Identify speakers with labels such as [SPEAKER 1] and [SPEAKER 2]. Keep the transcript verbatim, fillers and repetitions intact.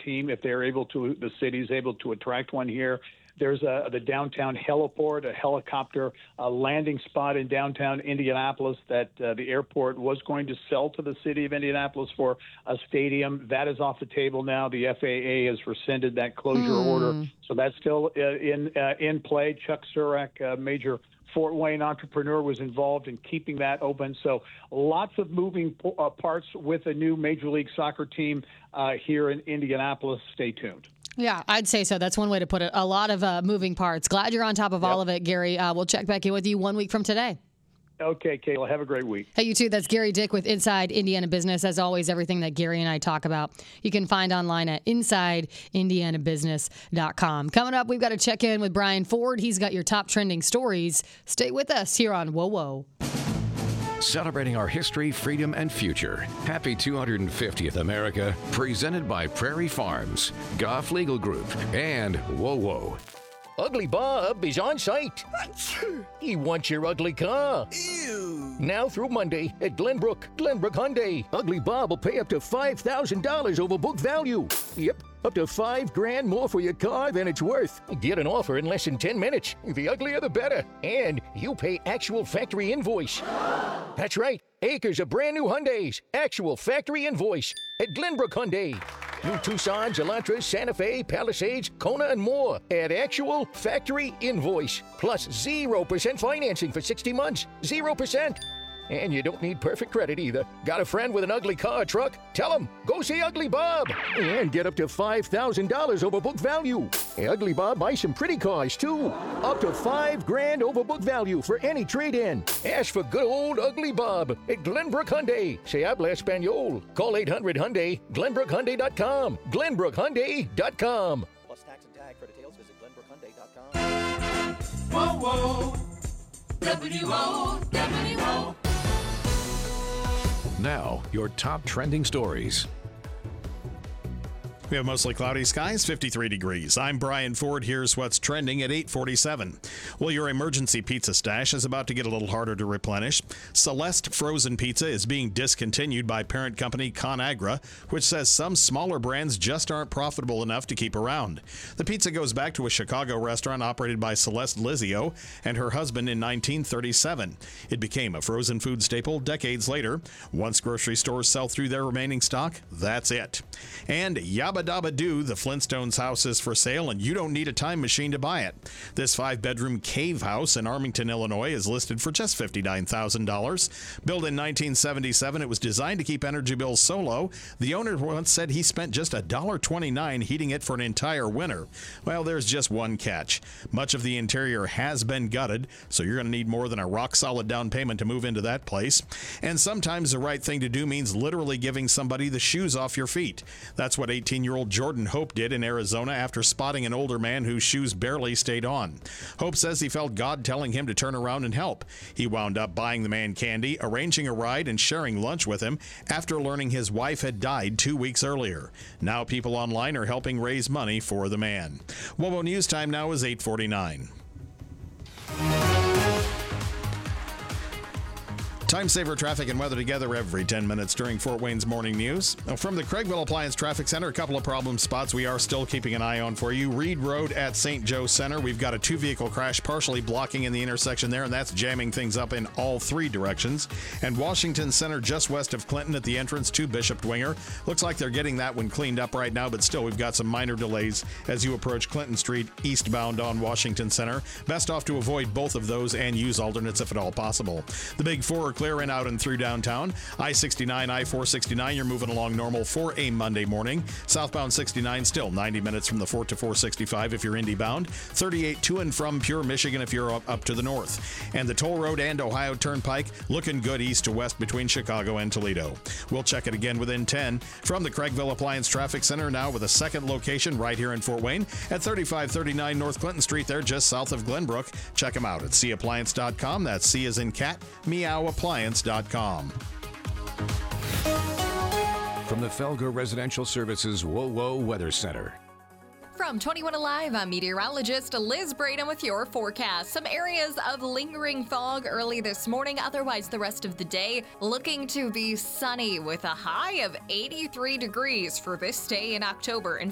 [SPEAKER 1] team if they're able to, the city's able to attract one here. There's a, the downtown heliport, a helicopter uh, landing spot in downtown Indianapolis that uh, the airport was going to sell to the city of Indianapolis for a stadium. That is off the table now. The F A A has rescinded that closure
[SPEAKER 2] Hmm.
[SPEAKER 1] order, so that's still uh, in uh, in play. Chuck Surak, a major Fort Wayne entrepreneur, was involved in keeping that open. So lots of moving uh, parts with a new Major League Soccer team uh, here in Indianapolis. Stay tuned.
[SPEAKER 2] Yeah, I'd say so. That's one way to put it. A lot of uh, moving parts. Glad you're on top of
[SPEAKER 1] Yep.
[SPEAKER 2] all of it, Gary. Uh, we'll check back in with you one week from today.
[SPEAKER 1] Okay, Kayla, have a great week.
[SPEAKER 2] Hey, you too. That's Gary Dick with Inside Indiana Business. As always, everything that Gary and I talk about, you can find online at inside indiana business dot com. Coming up, we've got to check in with Brian Ford. He's got your top trending stories. Stay with us here on Whoa Whoa.
[SPEAKER 3] Celebrating our history, freedom, and future. Happy two hundred fiftieth America, presented by Prairie Farms, Goff Legal Group, and Whoa Whoa.
[SPEAKER 4] Ugly Bob is on site. He wants your ugly car.
[SPEAKER 5] Ew.
[SPEAKER 4] Now through Monday at Glenbrook, Glenbrook Hyundai. Ugly Bob will pay up to five thousand dollars over book value. Yep, up to five grand more for your car than it's worth. Get an offer in less than ten minutes. The uglier the better. And you pay actual factory invoice. That's right, acres of brand new Hyundais. Actual factory invoice at Glenbrook Hyundai. New Tucsons, Elantras, Santa Fe, Palisades, Kona, and more at actual factory invoice. Plus zero percent financing for sixty months. zero percent. And you don't need perfect credit either. Got a friend with an ugly car or truck? Tell him, go see Ugly Bob. And get up to five thousand dollars over book value. Hey, Ugly Bob buys some pretty cars, too. Up to five grand over book value for any trade-in. Ask for good old Ugly Bob at Glenbrook Hyundai. Se habla español. Call eight hundred Hyundai, glenbrook hyundai dot com. glenbrook hyundai dot com.
[SPEAKER 5] Plus tax and tag. For details, visit glenbrook hyundai dot com.
[SPEAKER 6] Whoa, whoa. W O W O.
[SPEAKER 3] Now, your top trending stories.
[SPEAKER 7] We have mostly cloudy skies, fifty-three degrees. I'm Brian Ford. Here's what's trending at eight forty-seven. Well, your emergency pizza stash is about to get a little harder to replenish. Celeste frozen pizza is being discontinued by parent company ConAgra, which says some smaller brands just aren't profitable enough to keep around. The pizza goes back to a Chicago restaurant operated by Celeste Lizio and her husband in nineteen thirty-seven. It became a frozen food staple decades later. Once grocery stores sell through their remaining stock, that's it. And Yabba Dabba Doo, the Flintstones house is for sale, and you don't need a time machine to buy it. This five-bedroom cave house in Armington, Illinois is listed for just fifty-nine thousand dollars. Built in nineteen seventy-seven, it was designed to keep energy bills so low, the owner once said he spent just one dollar and twenty-nine cents heating it for an entire winter. Well, there's just one catch. Much of the interior has been gutted, so you're going to need more than a rock-solid down payment to move into that place. And sometimes the right thing to do means literally giving somebody the shoes off your feet. That's what eighteen-year-old Jordan Hope did in Arizona after spotting an older man whose shoes barely stayed on. Hope says he felt God telling him to turn around and help. He wound up buying the man candy, arranging a ride, and sharing lunch with him after learning his wife had died two weeks earlier. Now people online are helping raise money for the man. WOWO News Time now is eight forty-nine. Time saver traffic and weather together every ten minutes during Fort Wayne's morning news. Now, from the Craigville Appliance Traffic Center, a couple of problem spots we are still keeping an eye on for you. Reed Road at Saint Joe Center, we've got a two-vehicle crash partially blocking in the intersection there, and that's jamming things up in all three directions. And Washington Center just west of Clinton at the entrance to Bishop Dwenger. Looks like they're getting that one cleaned up right now, but still we've got some minor delays as you approach Clinton Street eastbound on Washington Center. Best off to avoid both of those and use alternates if at all possible. The big four are clear in, out, and through downtown. I sixty-nine, I four sixty-nine, you're moving along normal for a Monday morning. Southbound sixty-nine, still ninety minutes from the Fort to four sixty-five if you're Indy bound. thirty-eight to and from Pure, Michigan if you're up, up to the north. And the Toll Road and Ohio Turnpike looking good east to west between Chicago and Toledo. We'll check it again within ten. From the Craigville Appliance Traffic Center, now with a second location right here in Fort Wayne at thirty-five thirty-nine North Clinton Street there just south of Glenbrook. Check them out at c appliance dot com. That's C as in cat, meow appliance dot com.
[SPEAKER 3] From the Felger Residential Services WOWO Weather Center.
[SPEAKER 8] From twenty-one Alive, I'm meteorologist Liz Braden with your forecast. Some areas of lingering fog early this morning, otherwise the rest of the day looking to be sunny with a high of eighty-three degrees for this day in October. In